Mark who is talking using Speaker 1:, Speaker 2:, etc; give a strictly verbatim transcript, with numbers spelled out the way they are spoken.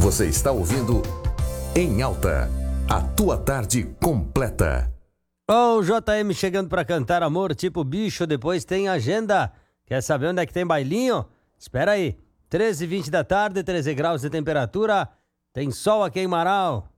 Speaker 1: Você está ouvindo Em Alta, a tua tarde completa.
Speaker 2: Ô, oh, J M chegando pra cantar Amor Tipo Bicho, depois tem agenda. Quer saber onde é que tem bailinho? Espera aí, treze e vinte da tarde, treze graus de temperatura, tem sol aqui em Marau.